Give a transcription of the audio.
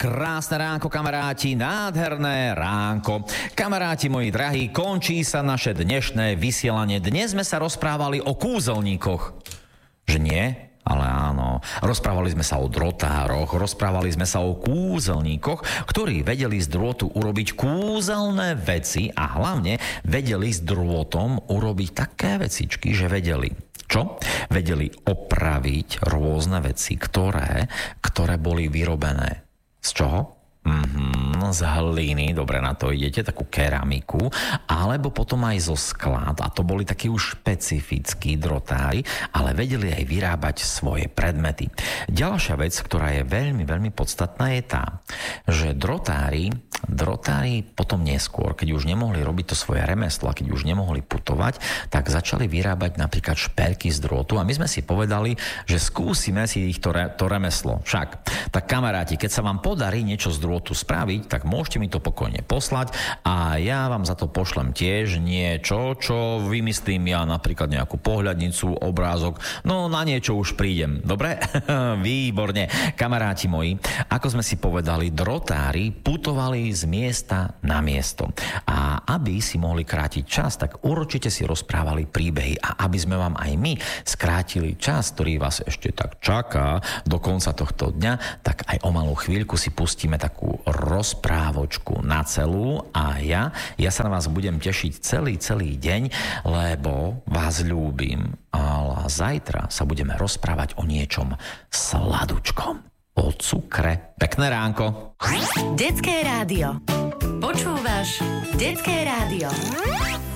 Krásne ránko, kamaráti, nádherné ránko. Kamaráti moji drahí, končí sa naše dnešné vysielanie. Dnes sme sa rozprávali o kúzelníkoch. Že nie? Ale áno, rozprávali sme sa o drotároch, rozprávali sme sa o kúzelníkoch, ktorí vedeli z drôtu urobiť kúzelné veci a hlavne vedeli s drôtom urobiť také vecičky, že vedeli. Čo? Vedeli opraviť rôzne veci, ktoré boli vyrobené. Z čoho? Z hliny, dobre na to idete, takú keramiku, alebo potom aj zo skla, a to boli takí už špecifickí drotári, ale vedeli aj vyrábať svoje predmety. Ďalšia vec, ktorá je veľmi, veľmi podstatná, je tá, že drotári potom neskôr, keď už nemohli robiť to svoje remeslo, a keď už nemohli putovať, tak začali vyrábať napríklad šperky z drôtu a my sme si povedali, že skúsime si ich to remeslo. Však, tak kamaráti, keď sa vám podarí niečo z drôtu spraviť, tak môžete mi to pokojne poslať a ja vám za to pošlem tiež niečo, čo vymyslím ja, napríklad nejakú pohľadnicu, obrázok, no na niečo už prídem. Dobre? Výborne. Kamaráti moji, ako sme si povedali, drotári putovali z miesta na miesto. A aby si mohli krátiť čas, tak určite si rozprávali príbehy a aby sme vám aj my skrátili čas, ktorý vás ešte tak čaká do konca tohto dňa, tak aj o malú chvíľku si pustíme takú rozprávočku na celú a ja sa na vás budem tešiť celý deň, lebo vás ľúbim, ale zajtra sa budeme rozprávať o niečom sladučkom, o cukre. Pekné ránko. Detské rádio. Počúvaš Detské rádio.